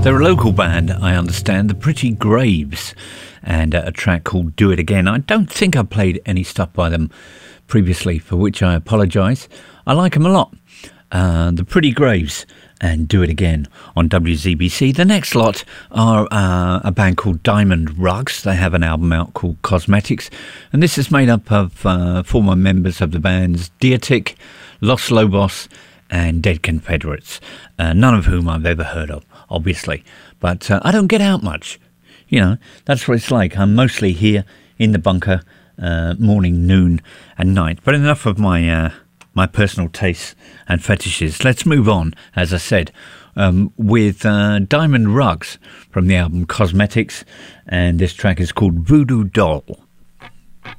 They're a local band, I understand, the Pretty Graves, and a track called Do It Again. I don't think I've played any stuff by them previously, for which I apologise. I like them a lot. The Pretty Graves and Do It Again on WZBC. The next lot are a band called Diamond Rugs. They have an album out called Cosmetics, and this is made up of former members of the bands Deertick, Los Lobos and Dead Confederates, none of whom I've ever heard of, obviously. But I don't get out much. You know, that's what it's like. I'm mostly here in the bunker, morning, noon and night. But enough of my personal tastes and fetishes. Let's move on, as I said, with Diamond Rugs from the album Cosmetics, and this track is called Voodoo Doll.